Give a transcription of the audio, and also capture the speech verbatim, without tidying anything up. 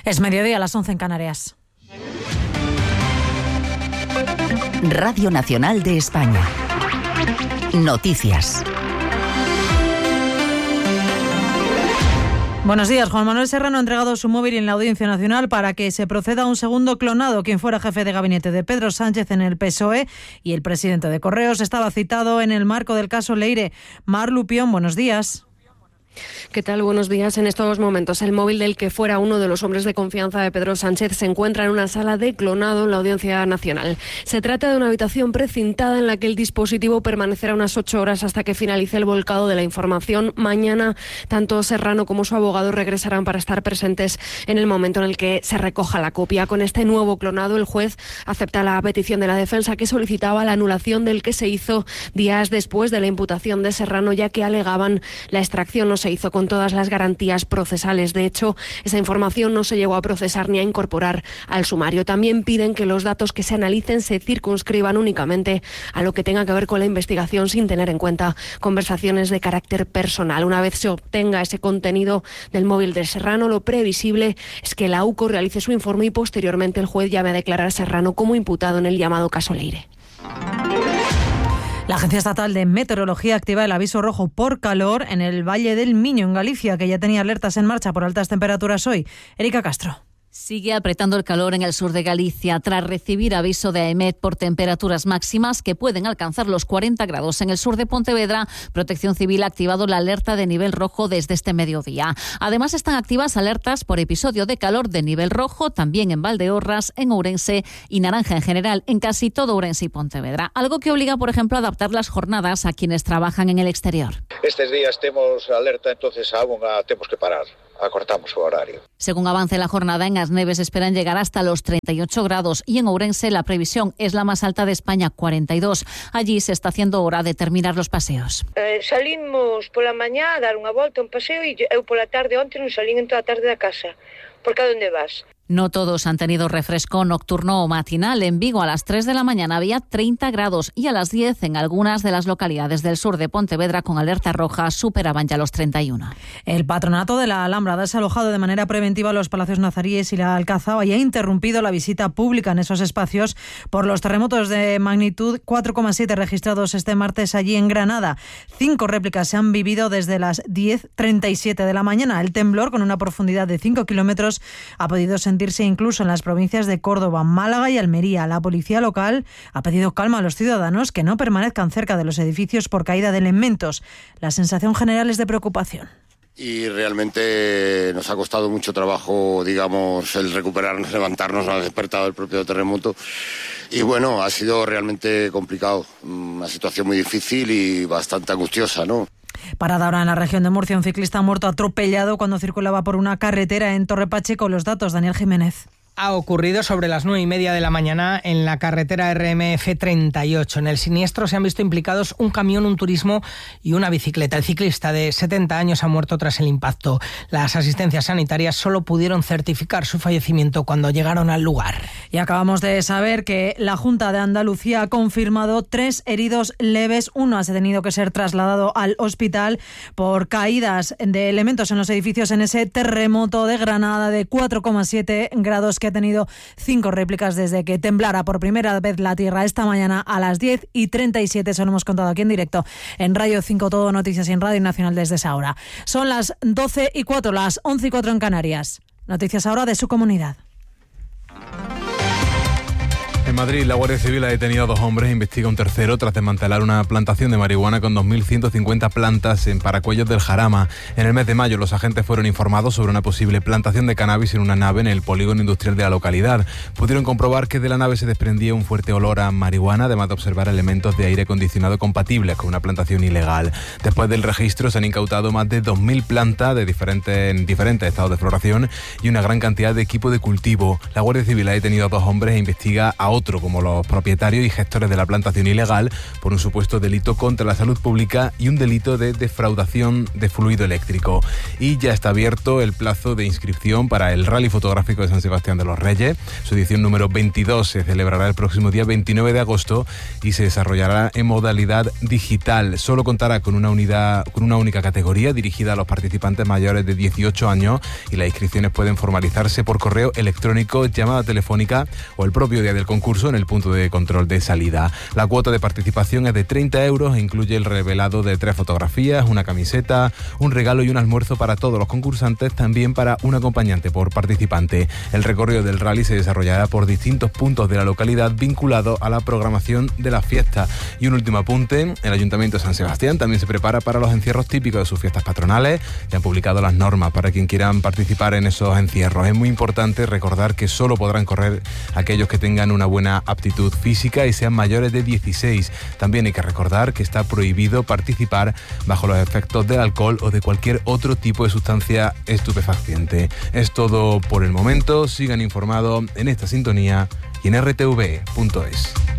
Es mediodía, a las once en Canarias. Radio Nacional de España. Noticias. Buenos días. Juan Manuel Serrano ha entregado su móvil en la Audiencia Nacional para que se proceda a un segundo clonado. Quien fuera jefe de gabinete de Pedro Sánchez en el P S O E y el presidente de Correos estaba citado en el marco del caso Leire. Mar Lupión, buenos días. ¿Qué tal? Buenos días. En estos momentos, el móvil del que fuera uno de los hombres de confianza de Pedro Sánchez se encuentra en una sala de clonado en la Audiencia Nacional. Se trata de una habitación precintada en la que el dispositivo permanecerá unas ocho horas hasta que finalice el volcado de la información. Mañana, tanto Serrano como su abogado regresarán para estar presentes en el momento en el que se recoja la copia. Con este nuevo clonado, el juez acepta la petición de la defensa, que solicitaba la anulación del que se hizo días después de la imputación de Serrano, ya que alegaban la extracción no se hizo con todas las garantías procesales. De hecho, esa información no se llegó a procesar ni a incorporar al sumario. También piden que los datos que se analicen se circunscriban únicamente a lo que tenga que ver con la investigación, sin tener en cuenta conversaciones de carácter personal. Una vez se obtenga ese contenido del móvil de Serrano, lo previsible es que la U C O realice su informe y posteriormente el juez llame a declarar a Serrano como imputado en el llamado caso Leire. La Agencia Estatal de Meteorología activa el aviso rojo por calor en el Valle del Miño, en Galicia, que ya tenía alertas en marcha por altas temperaturas hoy. Erika Castro. Sigue apretando el calor en el sur de Galicia tras recibir aviso de AEMET por temperaturas máximas que pueden alcanzar los cuarenta grados. En el sur de Pontevedra, Protección Civil ha activado la alerta de nivel rojo desde este mediodía. Además, están activas alertas por episodio de calor de nivel rojo también en Valdeorras, en Ourense y naranja en general en casi todo Ourense y Pontevedra. Algo que obliga, por ejemplo, a adaptar las jornadas a quienes trabajan en el exterior. Estes días temos alerta, entonces aún temos que parar. Acortamos su horario. Según avance la jornada, en As Neves esperan llegar hasta los treinta y ocho grados y en Ourense la previsión es la más alta de España, cuarenta y dos. Allí se está haciendo hora de terminar los paseos. Eh, salimos pola mañá a dar unha volta, un paseo, e eu pola tarde onte non salín en toda a tarde da casa. Por que a onde vas? No todos han tenido refresco nocturno o matinal. En Vigo a las tres de la mañana había treinta grados y a las diez en algunas de las localidades del sur de Pontevedra con alerta roja superaban ya los treinta y uno. El patronato de la Alhambra ha desalojado de manera preventiva los palacios nazaríes y la Alcazaba y ha interrumpido la visita pública en esos espacios por los terremotos de magnitud cuatro coma siete registrados este martes allí en Granada. Cinco réplicas se han vivido desde las diez treinta y siete de la mañana. El temblor, con una profundidad de cinco kilómetros, ha podido sentirse incluso en las provincias de Córdoba, Málaga y Almería. La policía local ha pedido calma a los ciudadanos, que no permanezcan cerca de los edificios por caída de elementos. La sensación general es de preocupación. Y realmente nos ha costado mucho trabajo, digamos, el recuperarnos, levantarnos, nos ha despertado el propio terremoto. Y bueno, ha sido realmente complicado, una situación muy difícil y bastante angustiosa, ¿no? Parada ahora en la región de Murcia, un ciclista ha muerto atropellado cuando circulaba por una carretera en Torre Pacheco. Los datos, Daniel Jiménez. Ha ocurrido sobre las nueve y media de la mañana en la carretera R M F treinta y ocho. En el siniestro se han visto implicados un camión, un turismo y una bicicleta. El ciclista de setenta años ha muerto tras el impacto. Las asistencias sanitarias solo pudieron certificar su fallecimiento cuando llegaron al lugar. Y acabamos de saber que la Junta de Andalucía ha confirmado tres heridos leves. Uno ha tenido que ser trasladado al hospital por caídas de elementos en los edificios en ese terremoto de Granada de cuatro coma siete grados que ha tenido cinco réplicas desde que temblara por primera vez la tierra esta mañana a las diez y treinta y siete. Se lo hemos contado aquí en directo en Radio cinco Todo Noticias y en Radio Nacional desde esa hora. Son las doce y cuatro, las once y cuatro en Canarias. Noticias ahora de su comunidad. En Madrid, la Guardia Civil ha detenido a dos hombres e investiga un tercero tras desmantelar una plantación de marihuana con dos mil ciento cincuenta plantas en Paracuellos del Jarama. En el mes de mayo, los agentes fueron informados sobre una posible plantación de cannabis en una nave en el polígono industrial de la localidad. Pudieron comprobar que de la nave se desprendía un fuerte olor a marihuana, además de observar elementos de aire acondicionado compatibles con una plantación ilegal. Después del registro, se han incautado más de dos mil plantas de diferentes, en diferentes estados de floración y una gran cantidad de equipo de cultivo. La Guardia Civil ha detenido a dos hombres e investiga a otros otro, como los propietarios y gestores de la plantación ilegal, por un supuesto delito contra la salud pública y un delito de defraudación de fluido eléctrico. Y ya está abierto el plazo de inscripción para el Rally Fotográfico de San Sebastián de los Reyes. Su edición número veintidós se celebrará el próximo día veintinueve de agosto y se desarrollará en modalidad digital. Solo contará con una unidad, con una única categoría dirigida a los participantes mayores de dieciocho años, y las inscripciones pueden formalizarse por correo electrónico, llamada telefónica o el propio día del concurso en el punto de control de salida. La cuota de participación es de treinta euros e incluye el revelado de tres fotografías, una camiseta, un regalo y un almuerzo para todos los concursantes, también para un acompañante por participante. El recorrido del rally se desarrollará por distintos puntos de la localidad vinculados a la programación de la fiesta. Y un último apunte, el Ayuntamiento de San Sebastián también se prepara para los encierros típicos de sus fiestas patronales. Ya han publicado las normas para quien quieran participar en esos encierros. Es muy importante recordar que solo podrán correr aquellos que tengan una buena aptitud física y sean mayores de dieciséis. También hay que recordar que está prohibido participar bajo los efectos del alcohol o de cualquier otro tipo de sustancia estupefaciente. Es todo por el momento. Sigan informados en esta sintonía y en r t v punto es.